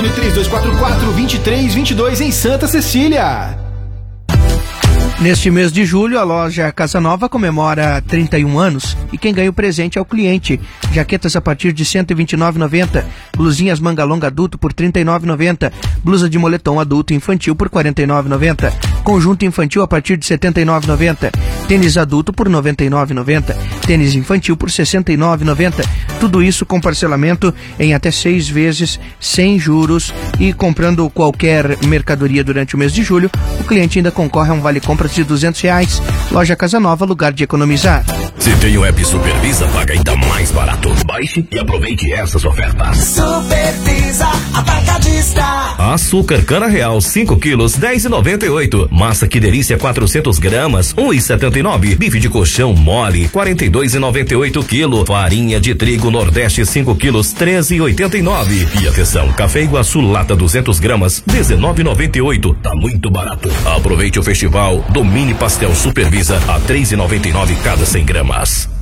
telefone 3244-2322 em Santa Cecília. Neste mês de julho, a loja Casa Nova comemora 31 anos e quem ganha o presente é o cliente. Jaquetas a partir de R$ 129,90, blusinhas manga longa adulto por R$ 39,90, blusa de moletom adulto infantil por R$ 49,90, conjunto infantil a partir de R$ 79,90, tênis adulto por R$ 99,90, tênis infantil por R$ 69,90. Tudo isso com parcelamento em até 6 vezes, sem juros, e comprando qualquer mercadoria durante o mês de julho, o cliente ainda concorre a um vale-compras de R$ 200. Loja Casa Nova, lugar de economizar. Se tem o app Supervisa, paga ainda mais barato. Baixe e aproveite essas ofertas. Supervisa, atacadista. Açúcar cana real, 5 quilos, 10,98. Massa que delícia, 400 gramas, 1,79. Bife de colchão mole, 42,98 quilo. Farinha de trigo Nordeste, 5 quilos, 13,89. E atenção, café Iguaçu lata 200 gramas, 19,98. Tá muito barato. Aproveite o festival do Mini Pastel Supervisa a 3,99 cada 100 gramas.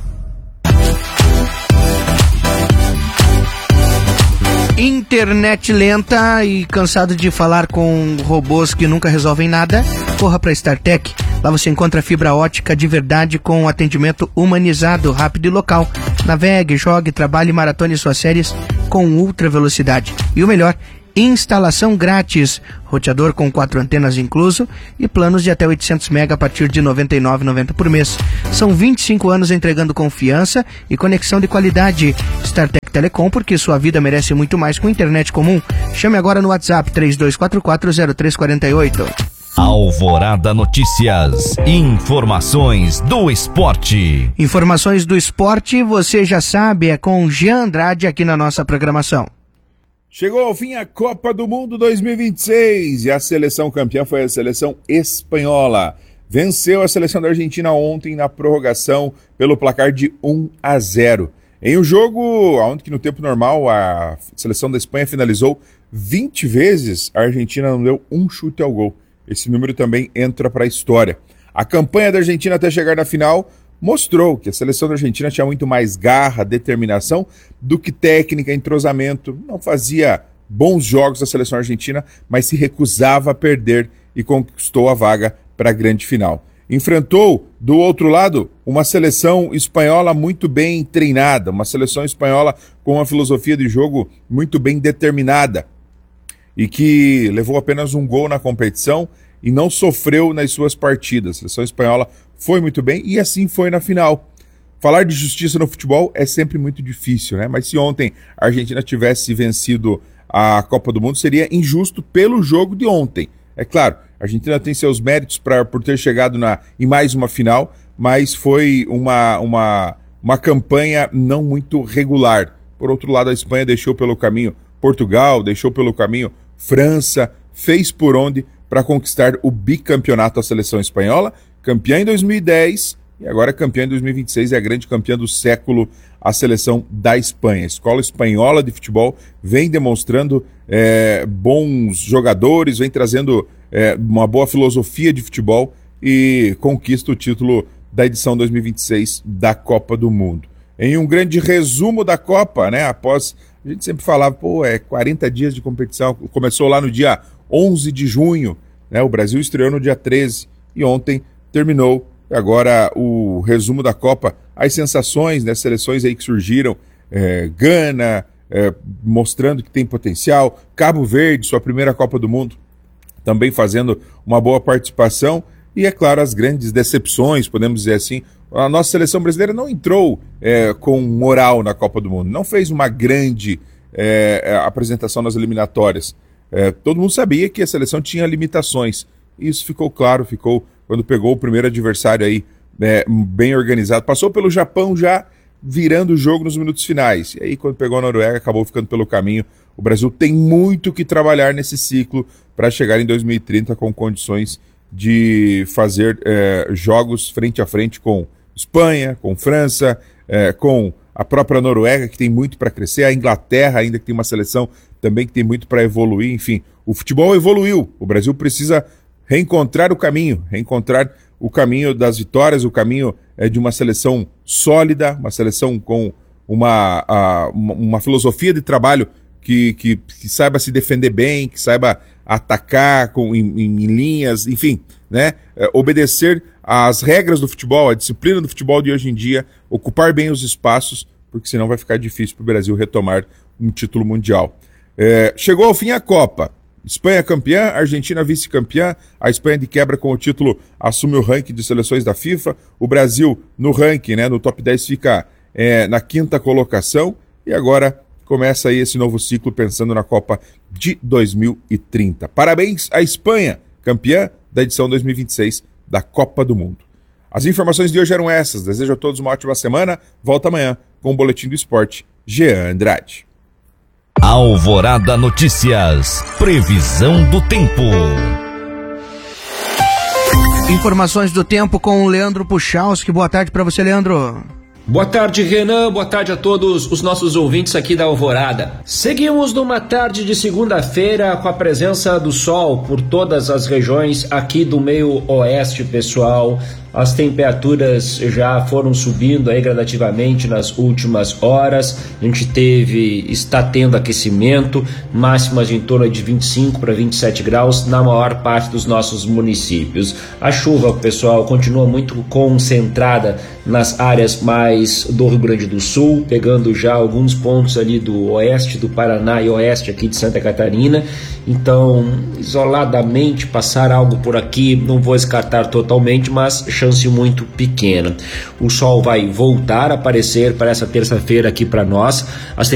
Internet lenta e cansado de falar com robôs que nunca resolvem nada? Corra para StarTech. Lá você encontra fibra ótica de verdade com atendimento humanizado, rápido e local. Navegue, jogue, trabalhe, maratone suas séries com ultra velocidade. E o melhor, instalação grátis, roteador com 4 antenas incluso e planos de até 800 MB a partir de R$ 99,90 por mês. São 25 anos entregando confiança e conexão de qualidade. StarTech Telecom, porque sua vida merece muito mais com internet comum. Chame agora no WhatsApp 32440348. Alvorada Notícias. Informações do esporte. Informações do esporte, você já sabe, é com Jean Andrade aqui na nossa programação. Chegou ao fim a Copa do Mundo 2026 e a seleção campeã foi a seleção espanhola. Venceu a seleção da Argentina ontem na prorrogação pelo placar de 1-0. Em um jogo onde no tempo normal a seleção da Espanha finalizou 20 vezes, a Argentina não deu um chute ao gol. Esse número também entra para a história. A campanha da Argentina até chegar na final mostrou que a seleção da Argentina tinha muito mais garra, determinação do que técnica, entrosamento. Não fazia bons jogos a seleção argentina, mas se recusava a perder e conquistou a vaga para a grande final. Enfrentou, do outro lado, uma seleção espanhola muito bem treinada, uma seleção espanhola com uma filosofia de jogo muito bem determinada e que levou apenas um gol na competição e não sofreu nas suas partidas. A seleção espanhola foi muito bem e assim foi na final. Falar de justiça no futebol é sempre muito difícil, né? Mas se ontem a Argentina tivesse vencido a Copa do Mundo, seria injusto pelo jogo de ontem. É claro, a Argentina tem seus méritos por ter chegado em mais uma final, mas foi uma campanha não muito regular. Por outro lado, a Espanha deixou pelo caminho Portugal, deixou pelo caminho França, fez por onde para conquistar o bicampeonato da seleção espanhola, campeã em 2010 e agora campeã em 2026, é a grande campeã do século, a seleção da Espanha. A escola espanhola de futebol vem demonstrando bons jogadores, vem trazendo uma boa filosofia de futebol e conquista o título da edição 2026 da Copa do Mundo. Em um grande resumo da Copa, né, após, a gente sempre falava, 40 dias de competição, começou lá no dia 11 de junho, né, o Brasil estreou no dia 13 e ontem terminou. Agora o resumo da Copa, as sensações, né, seleções aí que surgiram, Gana, mostrando que tem potencial, Cabo Verde, sua primeira Copa do Mundo, também fazendo uma boa participação, e é claro, as grandes decepções, podemos dizer assim. A nossa seleção brasileira não entrou com moral na Copa do Mundo, não fez uma grande apresentação nas eliminatórias. Todo mundo sabia que a seleção tinha limitações, isso ficou claro, quando pegou o primeiro adversário aí, bem organizado, passou pelo Japão já virando o jogo nos minutos finais, e aí quando pegou a Noruega acabou ficando pelo caminho. O Brasil tem muito que trabalhar nesse ciclo para chegar em 2030 com condições de fazer jogos frente a frente com Espanha, com França, com a própria Noruega, que tem muito para crescer, a Inglaterra ainda, que tem uma seleção também que tem muito para evoluir. Enfim, o futebol evoluiu, o Brasil precisa reencontrar o caminho das vitórias, o caminho de uma seleção sólida, uma seleção com uma filosofia de trabalho que saiba se defender bem, que saiba atacar em linhas, enfim, né? Obedecer às regras do futebol, a disciplina do futebol de hoje em dia, ocupar bem os espaços, porque senão vai ficar difícil para o Brasil retomar um título mundial. Chegou ao fim a Copa. Espanha campeã, Argentina vice-campeã, a Espanha de quebra com o título assume o ranking de seleções da FIFA, o Brasil no ranking, né, no top 10 fica na 5ª colocação, e agora começa aí esse novo ciclo pensando na Copa de 2030. Parabéns à Espanha, campeã da edição 2026 da Copa do Mundo. As informações de hoje eram essas, desejo a todos uma ótima semana, volta amanhã com o Boletim do Esporte, Jean Andrade. Alvorada Notícias, previsão do tempo. Informações do tempo com o Leandro Puchalski. Boa tarde para você, Leandro. Boa tarde, Renan. Boa tarde a todos os nossos ouvintes aqui da Alvorada. Seguimos numa tarde de segunda-feira com a presença do sol por todas as regiões aqui do meio oeste, pessoal. As temperaturas já foram subindo aí gradativamente nas últimas horas. A gente está tendo aquecimento, máximas em torno de 25 para 27 graus na maior parte dos nossos municípios. A chuva, pessoal, continua muito concentrada nas áreas mais do Rio Grande do Sul, pegando já alguns pontos ali do oeste do Paraná e oeste aqui de Santa Catarina. Então, isoladamente passar algo por aqui, não vou descartar totalmente, mas chance muito pequena. O sol vai voltar a aparecer para essa terça-feira aqui para nós. As